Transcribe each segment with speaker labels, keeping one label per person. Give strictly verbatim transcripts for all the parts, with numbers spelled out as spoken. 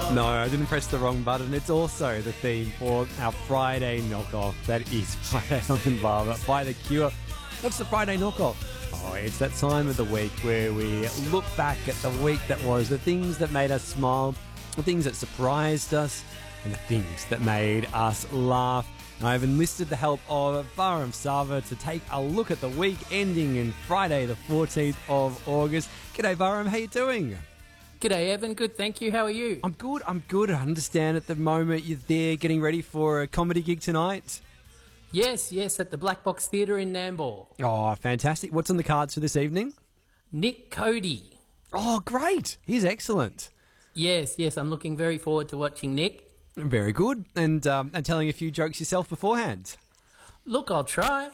Speaker 1: No, I didn't press the wrong button. It's also the theme for our Friday knockoff. That is Friday on Barber by The Cure. What's the Friday knockoff? Oh, it's that time of the week where we look back at the week that was, the things that made us smile, the things that surprised us, and the things that made us laugh. I've enlisted the help of Baram Sava to take a look at the week ending in Friday the fourteenth of August. G'day Baram, how you doing?
Speaker 2: G'day Evan, good thank you, how are you?
Speaker 1: I'm good, I'm good. I understand at the moment you're there getting ready for a comedy gig tonight.
Speaker 2: Yes, yes, at the Black Box Theatre in Nambour.
Speaker 1: Oh, fantastic. What's on the cards for this evening?
Speaker 2: Nick Cody.
Speaker 1: Oh, great. He's excellent.
Speaker 2: Yes, yes, I'm looking very forward to watching Nick.
Speaker 1: Very good. And um, and telling a few jokes yourself beforehand.
Speaker 2: Look, I'll try.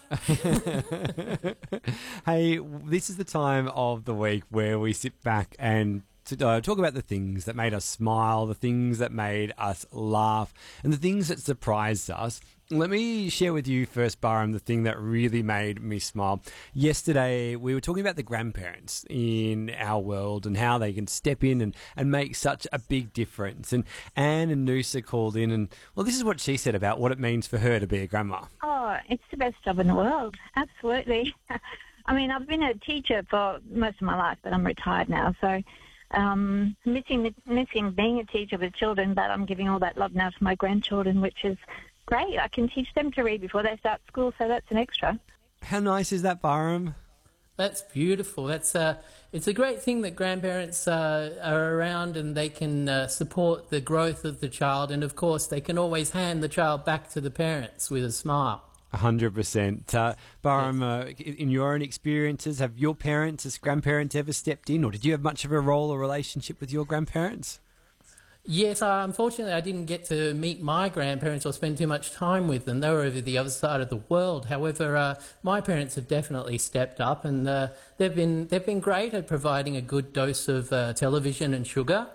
Speaker 1: Hey, this is the time of the week where we sit back and to uh, talk about the things that made us smile, the things that made us laugh, and the things that surprised us. Let me share with you first, Baram, the thing that really made me smile. Yesterday, we were talking about the grandparents in our world and how they can step in and, and make such a big difference. And Anne and Noosa called in and, well, this is what she said about what it means for her to be a grandma.
Speaker 3: Oh, it's the best job in the world. Absolutely. I mean, I've been a teacher for most of my life, but I'm retired now, so um, missing the, missing being a teacher with children, but I'm giving all that love now to my grandchildren, which is great. I can teach them to read before they start school, so that's an extra.
Speaker 1: How nice is that, Baram?
Speaker 2: That's beautiful. That's uh, it's a great thing that grandparents uh, are around and they can uh, support the growth of the child, and of course they can always hand the child back to the parents with a smile.
Speaker 1: A hundred percent. Uh, Baram, uh, in your own experiences, have your parents as grandparents ever stepped in, or did you have much of a role or relationship with your grandparents?
Speaker 2: Yes, uh, unfortunately I didn't get to meet my grandparents or spend too much time with them. They were over the other side of the world. However, uh, my parents have definitely stepped up, and uh, they've been they've been great at providing a good dose of uh, television and sugar.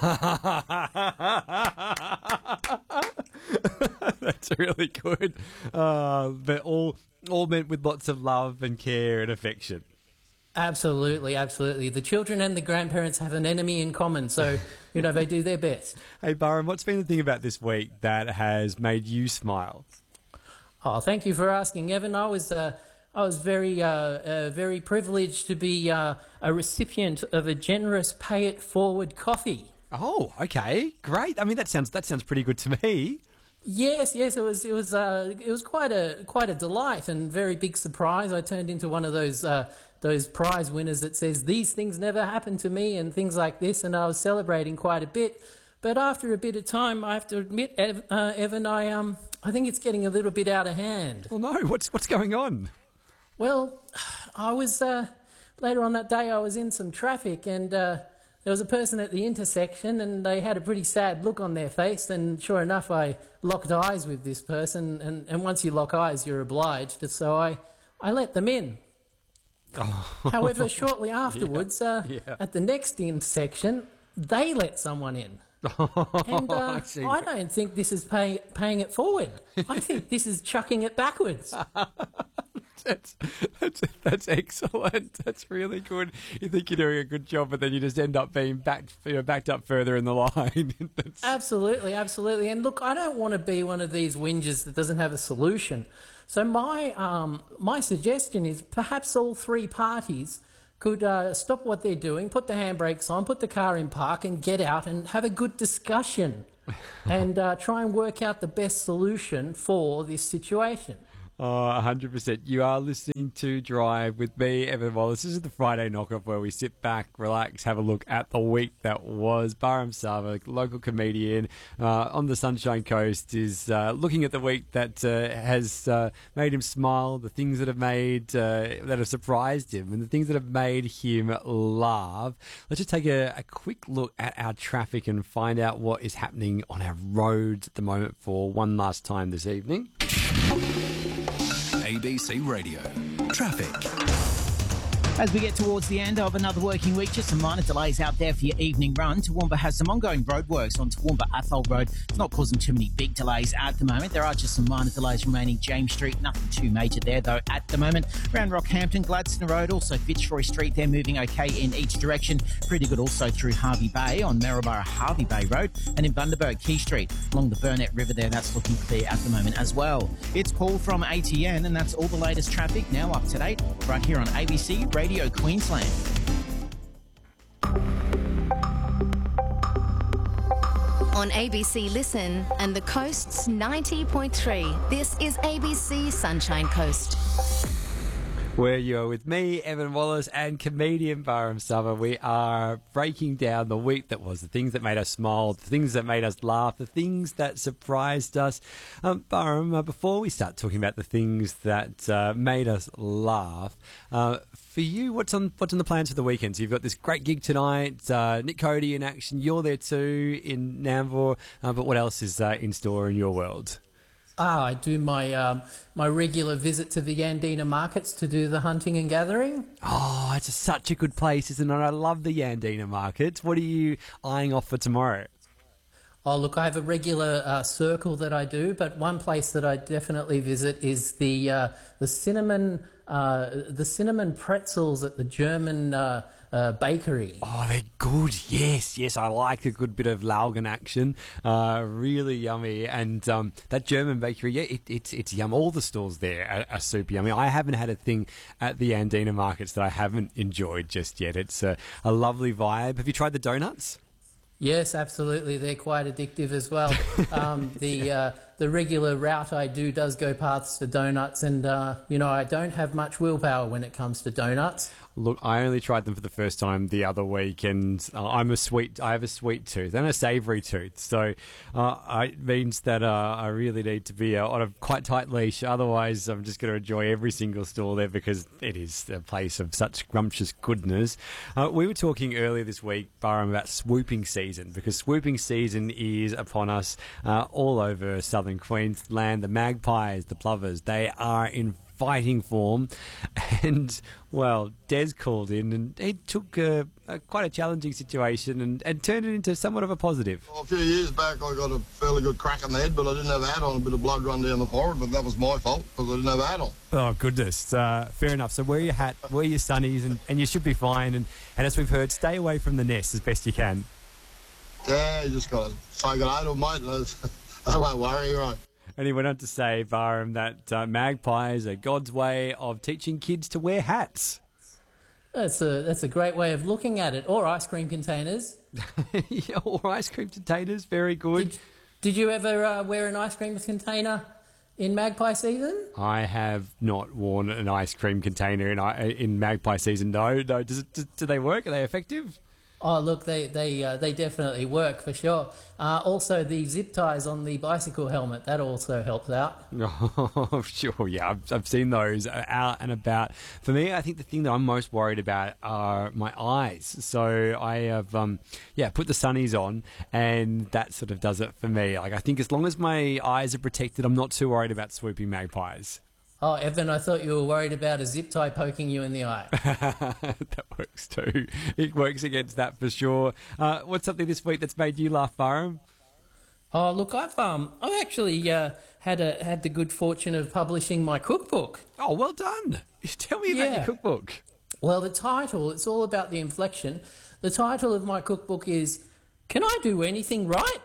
Speaker 1: That's really good. Uh, but all all meant with lots of love and care and affection.
Speaker 2: Absolutely, absolutely. The children and the grandparents have an enemy in common, so, you know, they do their best.
Speaker 1: Hey, Baram, what's been the thing about this week that has made you smile?
Speaker 2: Oh, thank you for asking, Evan. I was uh, I was very, uh, uh, very privileged to be uh, a recipient of a generous Pay It Forward coffee.
Speaker 1: Oh, okay, great. I mean, that sounds that sounds pretty good to me.
Speaker 2: Yes, yes, it was it was uh, it was quite a quite a delight and very big surprise. I turned into one of those uh, those prize winners that says these things never happened to me and things like this, and I was celebrating quite a bit. But after a bit of time, I have to admit, Ev, uh, Evan, I um I think it's getting a little bit out of hand.
Speaker 1: Well, no, what's what's going on?
Speaker 2: Well, I was uh, later on that day I was in some traffic and. Uh, There was a person at the intersection and they had a pretty sad look on their face, and sure enough I locked eyes with this person, and, and once you lock eyes you're obliged, so I, I let them in. Oh. However, shortly afterwards, yeah, uh, yeah. at the next intersection, they let someone in. And uh, I, I don't think this is pay, paying it forward. I think this is chucking it backwards.
Speaker 1: That's, that's that's excellent. That's really good. You think you're doing a good job, but then you just end up being backed, you know, backed up further in the line.
Speaker 2: Absolutely, absolutely. And look, I don't want to be one of these whingers that doesn't have a solution. So my um, my suggestion is perhaps all three parties could uh, stop what they're doing, put the handbrakes on, put the car in park, and get out and have a good discussion, and uh, try and work out the best solution for this situation.
Speaker 1: Oh, one hundred percent. You are listening to Drive with me, Evan Wallace. This is the Friday knockoff where we sit back, relax, have a look at the week that was. Baram Sava, local comedian uh, on the Sunshine Coast, is uh, looking at the week that uh, has uh, made him smile, the things that have made, uh, that have surprised him, and the things that have made him laugh. Let's just take a, a quick look at our traffic and find out what is happening on our roads at the moment for one last time this evening.
Speaker 4: A B C Radio. Traffic. As we get towards the end of another working week, just some minor delays out there for your evening run. Toowoomba has some ongoing roadworks on Toowoomba Athol Road. It's not causing too many big delays at the moment. There are just some minor delays remaining James Street. Nothing too major there, though, at the moment. Around Rockhampton, Gladstone Road, also Fitzroy Street, they're moving okay in each direction. Pretty good also through Harvey Bay on Maryborough Harvey Bay Road. And in Bundaberg, Key Street, along the Burnett River there, that's looking clear at the moment as well. It's Paul from A T N, and that's all the latest traffic now up to date right here on A B C Radio Queensland.
Speaker 5: On A B C Listen and the Coast's ninety point three, this is A B C Sunshine Coast.
Speaker 1: Where you are with me, Evan Wallace, and comedian Barham Summer. We are breaking down the week that was, the things that made us smile, the things that made us laugh, the things that surprised us. Um, Barham, uh, before we start talking about the things that uh, made us laugh, uh, for you, what's on what's on the plans for the weekend? So you've got this great gig tonight, uh, Nick Cody in action, you're there too in Nambour, uh, but what else is uh, in store in your world?
Speaker 2: Ah, I do my um, my regular visit to the Yandina markets to do the hunting and gathering.
Speaker 1: Oh, it's a, such a good place, isn't it? I love the Yandina markets. What are you eyeing off for tomorrow?
Speaker 2: Oh, look, I have a regular uh, circle that I do, but one place that I definitely visit is the uh, the cinnamon uh, the cinnamon pretzels at the German uh, uh, bakery.
Speaker 1: Oh, they're good. Yes, yes, I like a good bit of Laugen action. Uh, really yummy. And um, that German bakery, yeah, it, it's it's yum. All the stores there are, are super yummy. I haven't had a thing at the Andina markets that I haven't enjoyed just yet. It's a, a lovely vibe. Have you tried the donuts?
Speaker 2: Yes, absolutely. They're quite addictive as well. Um, the uh, the regular route I do does go past the donuts, and uh, you know I don't have much willpower when it comes to donuts.
Speaker 1: Look, I only tried them for the first time the other week, and uh, I'm a sweet. I have a sweet tooth and a savoury tooth, so uh, it means that uh, I really need to be uh, on a quite tight leash. Otherwise, I'm just going to enjoy every single store there because it is a place of such scrumptious goodness. Uh, we were talking earlier this week, Barham, about swooping season because swooping season is upon us uh, all over southern Queensland. The magpies, the plovers, they are in fighting form, and well, Des called in and he took a, a quite a challenging situation and, and turned it into somewhat of a positive.
Speaker 6: Well, a few years back I got a fairly good crack on the head, but I didn't have a hat on, a bit of blood run down the forehead, but that was my fault because I didn't have a hat on.
Speaker 1: Oh goodness, uh, fair enough. So wear your hat, wear your sunnies, and, and you should be fine, and, and as we've heard, stay away from the nest as best you can.
Speaker 6: Yeah, you just got to say good day to them, mate. I won't worry, you're right.
Speaker 1: And he went on to say, Barham, that uh, magpies are God's way of teaching kids to wear hats.
Speaker 2: That's a that's a great way of looking at it. Or ice cream containers.
Speaker 1: Yeah, or ice cream containers, very good.
Speaker 2: Did, did you ever uh, wear an ice cream container in magpie season?
Speaker 1: I have not worn an ice cream container in in magpie season. No, no. Does it, do, do they work? Are they effective?
Speaker 2: Oh, look, they they uh, they definitely work for sure. Uh, also, the zip ties on the bicycle helmet, that also helps out.
Speaker 1: Oh, sure, yeah, I've, I've seen those out and about. For me, I think the thing that I'm most worried about are my eyes. So I have, um, yeah, put the sunnies on, and that sort of does it for me. Like, I think as long as my eyes are protected, I'm not too worried about swooping magpies.
Speaker 2: Oh, Evan, I thought you were worried about a zip tie poking you in the eye.
Speaker 1: That works too. It works against that for sure. Uh, what's something this week that's made you laugh, Barham?
Speaker 2: Oh, look, I've um, I've actually uh, had a had the good fortune of publishing my cookbook.
Speaker 1: Oh, well done. Tell me about
Speaker 2: Yeah.
Speaker 1: your cookbook.
Speaker 2: Well, the title, it's all about the inflection. The title of my cookbook is "Can I Do Anything Right?"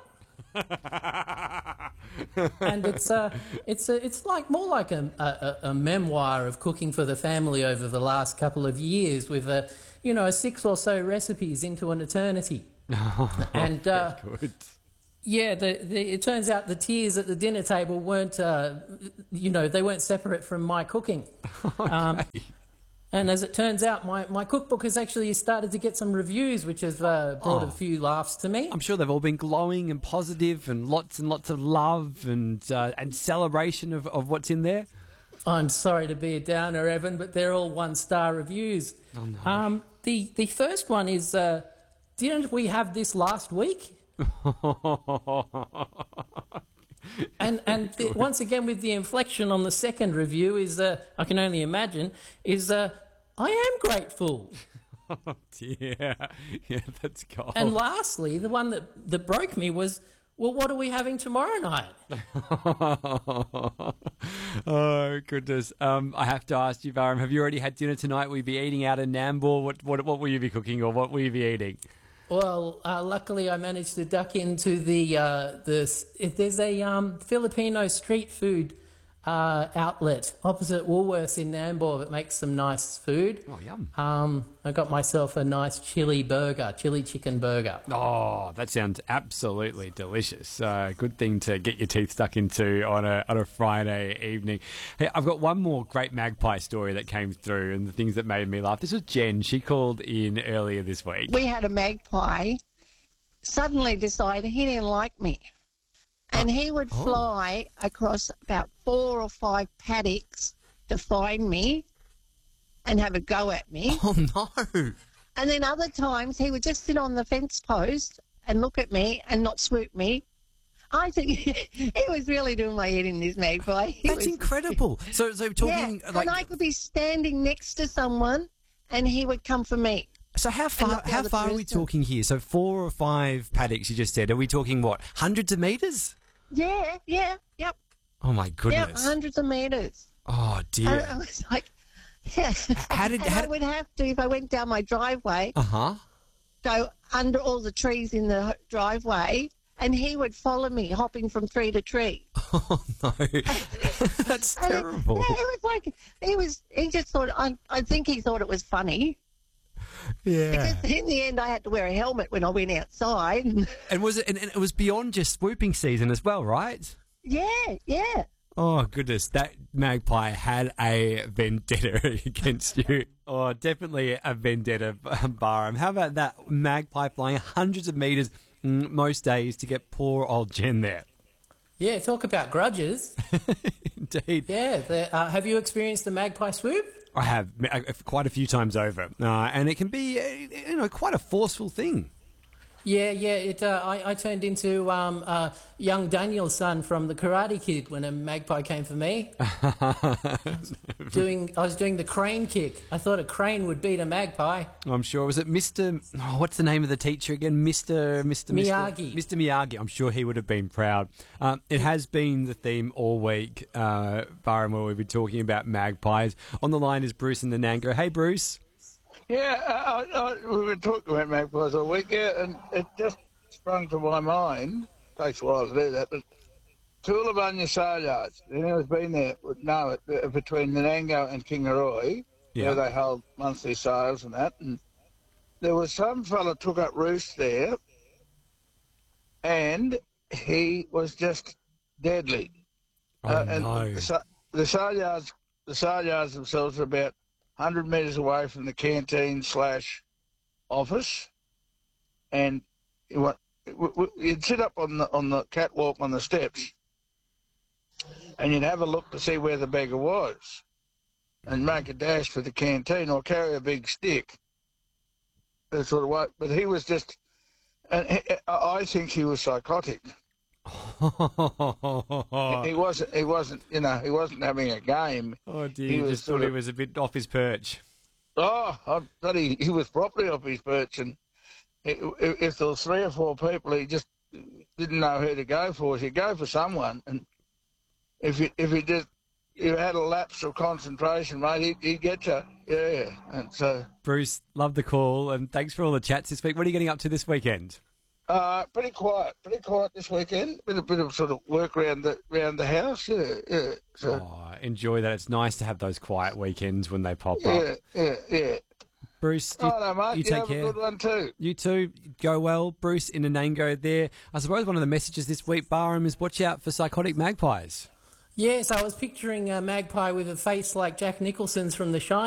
Speaker 2: And it's uh, it's a, it's like more like a, a a memoir of cooking for the family over the last couple of years, with a you know six or so recipes into an eternity. And uh,
Speaker 1: Good.
Speaker 2: yeah, the, the, it turns out the tears at the dinner table weren't uh, you know they weren't separate from my cooking. Um, And as it turns out, my, my cookbook has actually started to get some reviews, which has uh, brought
Speaker 1: Oh.
Speaker 2: a few laughs to me.
Speaker 1: I'm sure they've all been glowing and positive and lots and lots of love and uh, and celebration of, of what's in there.
Speaker 2: I'm sorry to be a downer, Evan, but they're all one-star reviews.
Speaker 1: Oh, no.
Speaker 2: Um, the, the first one is, uh, didn't we have this last week? And and the, once again with the inflection on the second review is, uh, I can only imagine, is uh, I am grateful.
Speaker 1: Oh dear. Yeah, that's cold.
Speaker 2: And lastly, the one that, that broke me was, well, what are we having tomorrow night?
Speaker 1: Oh, goodness. Um, I have to ask you, Baram, have you already had dinner tonight? Will you be eating out in Nambour? What, what, what will you be cooking or what will you be eating?
Speaker 2: Well, uh, luckily I managed to duck into the, uh, the if there's a um, Filipino street food uh, outlet opposite Woolworths in Nambour that makes some nice food.
Speaker 1: Oh, yum.
Speaker 2: Um, I got myself a nice chili burger, chili chicken burger.
Speaker 1: Oh, that sounds absolutely delicious. Uh, good thing to get your teeth stuck into on a on a Friday evening. Hey, I've got one more great magpie story that came through and the things that made me laugh. This was Jen. She called in earlier this week.
Speaker 7: We had a magpie suddenly decide he didn't like me. And he would
Speaker 1: Oh.
Speaker 7: fly across about four or five paddocks to find me and have a go at me.
Speaker 8: Oh, no.
Speaker 7: And then other times he would just sit on the fence post and look at me and not swoop me. I think he was really doing my head in, this magpie. He
Speaker 8: That's
Speaker 7: was-
Speaker 8: incredible. So, so
Speaker 7: Yeah,
Speaker 8: talking like,
Speaker 7: and I could be standing next to someone and he would come for me.
Speaker 8: so how far?
Speaker 7: not the
Speaker 8: How
Speaker 7: other
Speaker 8: far are we
Speaker 7: person.
Speaker 8: talking here? So four or five paddocks you just said. Are we talking what? Hundreds of meters?
Speaker 7: Yeah, yeah, yep,
Speaker 8: Oh my
Speaker 7: yep,
Speaker 8: goodness.
Speaker 7: hundreds of metres.
Speaker 8: Oh
Speaker 7: I,
Speaker 8: dear.
Speaker 7: I was like, yeah.
Speaker 8: How did-
Speaker 7: and
Speaker 8: how
Speaker 7: I
Speaker 8: did-
Speaker 7: would have to, if I went down my driveway,
Speaker 8: Uh huh.
Speaker 7: go under all the trees in the driveway, and he would follow me, hopping from tree to tree.
Speaker 8: Oh no. That's
Speaker 7: And it-
Speaker 8: terrible.
Speaker 7: Yeah, it was like he was. He just thought. I, I think he thought it was funny.
Speaker 8: Yeah.
Speaker 7: Because in the end, I had to wear a helmet when I went outside.
Speaker 8: And was it? And, and it was beyond just swooping season as well, right?
Speaker 7: yeah, yeah.
Speaker 1: Oh, goodness. That magpie had a vendetta against you. Oh, definitely a vendetta, Baram. How about that magpie flying hundreds of metres mm, most days to get poor old Jen there?
Speaker 2: Yeah, talk about grudges.
Speaker 1: Indeed.
Speaker 2: Yeah, the, uh, have you experienced the magpie swoop?
Speaker 1: I have uh, quite a few times over. Uh, and it can be, uh, you know, quite a forceful thing.
Speaker 2: Yeah, yeah. It. Uh, I, I turned into um, uh, young Daniel's son from the Karate Kid when a magpie came for me. doing, I was doing the crane kick. I thought a crane would beat a magpie.
Speaker 1: I'm sure. Was it Mister Oh, what's the name of the teacher again? Mister Mister
Speaker 2: Miyagi.
Speaker 1: Mister Miyagi. I'm sure he would have been proud. Um, it has been the theme all week, uh, Baram, where we've been talking about magpies. On the line is Bruce in the Nango. Hey, Bruce.
Speaker 9: Yeah, I, I, we were talking about magpies all week, yeah, and it just sprung to my mind. Takes a while to do that, but Toolabunya sale yards. Anyone's been there would know it, uh, between Nanango and Kingaroy,
Speaker 1: Yeah.
Speaker 9: where they hold monthly sales and that. And there was some fella took up roost there, and he was just deadly.
Speaker 1: Oh,
Speaker 9: Uh, and
Speaker 1: no.
Speaker 9: the, sa- the sale yards, the sale yards themselves are about one hundred metres away from the canteen slash office, and you want, w- w- you'd sit up on the on the catwalk on the steps, and you'd have a look to see where the beggar was, and make a dash for the canteen or carry a big stick. That sort of way. But he was just, and he, I I think he was psychotic.
Speaker 1: oh,
Speaker 9: He wasn't. He wasn't. You know, he wasn't having a game.
Speaker 1: dear.
Speaker 9: he
Speaker 1: You
Speaker 9: was
Speaker 1: just
Speaker 9: sort
Speaker 1: thought he
Speaker 9: of-
Speaker 1: was a bit off his perch.
Speaker 9: Oh, I thought he, he was properly off his perch, and i- i- if there was three or four people, he just didn't know who to go for. He'd go for someone, and if you if he just you had a lapse of concentration, mate, he'd, he'd get you. Yeah, and so
Speaker 1: Bruce, love the call, and thanks for all the chats this week. What are you getting up to this weekend?
Speaker 9: uh, pretty quiet, pretty quiet this weekend. Bit a bit of sort of work around the around the house. Yeah, yeah. So
Speaker 1: Oh, enjoy that. It's nice to have those quiet weekends when they pop
Speaker 9: yeah,
Speaker 1: up.
Speaker 9: yeah, yeah.
Speaker 1: Bruce, you,
Speaker 9: Oh no, mate,
Speaker 1: you
Speaker 9: you,
Speaker 1: take
Speaker 9: have
Speaker 1: care.
Speaker 9: a good one too.
Speaker 1: You too. Go well. Bruce in Anango there. I suppose one of the messages this week, Barham, is watch out for psychotic magpies.
Speaker 2: Yes, I was picturing a magpie with a face like Jack Nicholson's from The Shining.